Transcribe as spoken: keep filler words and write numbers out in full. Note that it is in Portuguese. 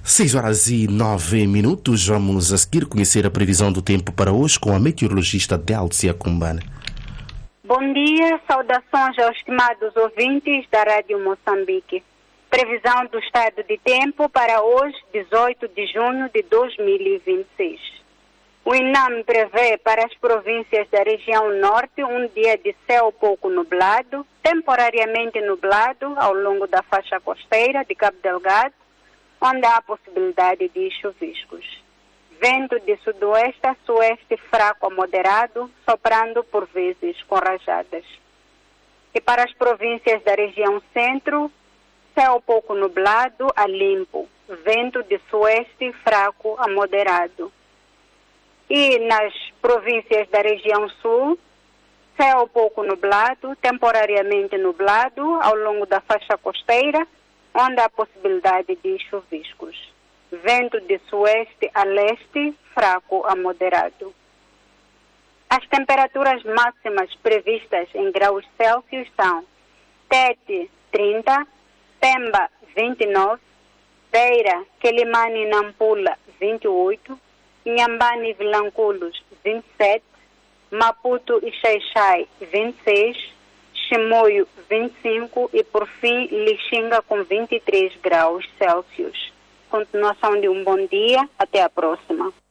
Seis horas e nove minutos. Vamos a seguir conhecer a previsão do tempo para hoje com a meteorologista Délcia Cumbane. Bom dia, saudações aos estimados ouvintes da Rádio Moçambique. Previsão do estado de tempo para hoje, dezoito de junho de dois mil e vinte e seis. O INAM prevê para as províncias da região norte um dia de céu pouco nublado, temporariamente nublado ao longo da faixa costeira de Cabo Delgado, onde há possibilidade de chuviscos. Vento de sudoeste a sueste fraco a moderado, soprando por vezes com rajadas. E para as províncias da região centro, céu pouco nublado a limpo, vento de sueste fraco a moderado. E nas províncias da região sul, céu pouco nublado, temporariamente nublado ao longo da faixa costeira, onde há possibilidade de chuviscos. Vento de sueste a leste, fraco a moderado. As temperaturas máximas previstas em graus Celsius são Tete, trinta, Pemba, vinte e nove, Beira, Quelimane e Nampula, vinte e oito, Inhambane e Vilanculos, vinte e sete, Maputo e Xai-Xai, vinte e seis, Chimoio, vinte e cinco e, por fim, Lixinga com vinte e três graus Celsius. Continuação de um bom dia. Até a próxima.